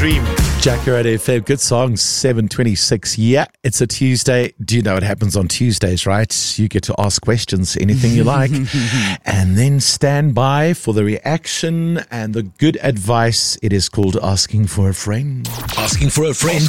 dream. Jacaranda FM, good song, 7:26. Yeah, it's a Tuesday. Do you know what happens on Tuesdays, right? You get to ask questions, anything you like, and then stand by for the reaction and the good advice. It is called Asking for a Friend. Asking for a friend.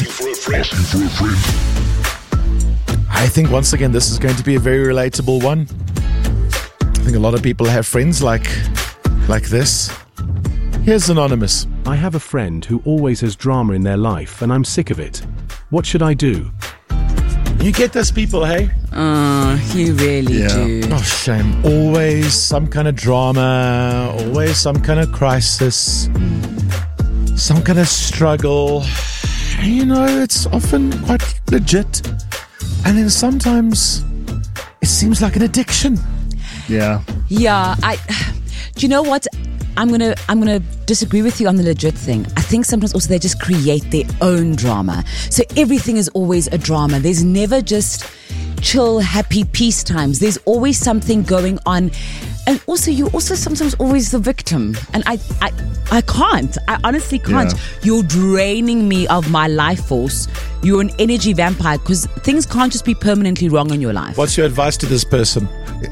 I think once again, this is going to be a very relatable one. I think a lot of people have friends like this. Here's Anonymous. I have a friend who always has drama in their life and I'm sick of it. What should I do? You get those people, hey? You really do. Oh, shame. Always some kind of drama, always some kind of crisis, some kind of struggle. You know, it's often quite legit. And then sometimes it seems like an addiction. Yeah. Do you know what? I'm gonna disagree with you on the legit thing. I think sometimes also they just create their own drama. So everything is always a drama. There's never just chill, happy, peace times. There's always something going on. And also, you're also sometimes always the victim. And I can't. I honestly can't. Yeah. You're draining me of my life force. You're an energy vampire because things can't just be permanently wrong in your life. What's your advice to this person?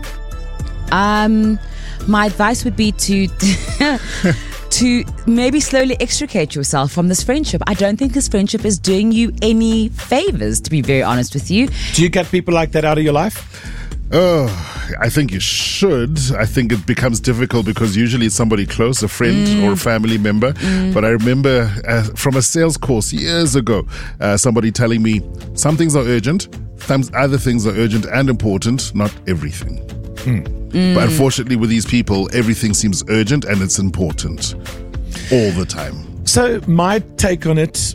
My advice would be to maybe slowly extricate yourself from this friendship. I don't think this friendship is doing you any favors, to be very honest with you. Do you get people like that out of your life? Oh, I think you should. I think it becomes difficult because usually it's somebody close, a friend or a family member. But I remember from a sales course years ago, somebody telling me some things are urgent, some other things are urgent and important, not everything. But unfortunately with these people, everything seems urgent and it's important all the time. So my take on it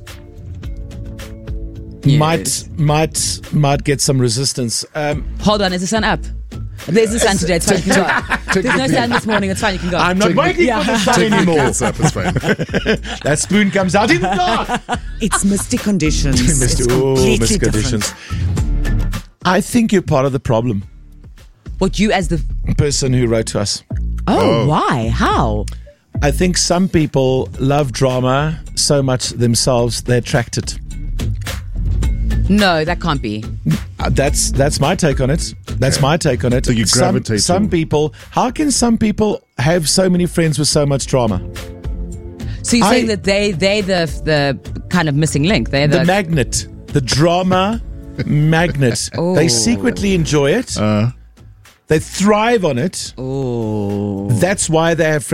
might get some resistance. Hold on, is the sun up? There's the sun today, it's fine, you can go. There's no sun this morning, it's fine, you can go. I'm not waiting for the sun anymore. It's up, it's fine. That spoon comes out in the dark. It's misty conditions. It's Misty completely conditions. different. I think you're part of the problem. What, you as the... Person who wrote to us. Oh, why? How? I think some people love drama so much themselves they attract it. No, that can't be. That's my take on it. That's my take on it. So you gravitate some to- people. How can some people have so many friends with so much drama? So you're saying that they're the kind of missing link. They're The magnet, the drama magnet. Oh. They secretly enjoy it. They thrive on it. Oh. That's why they have friends.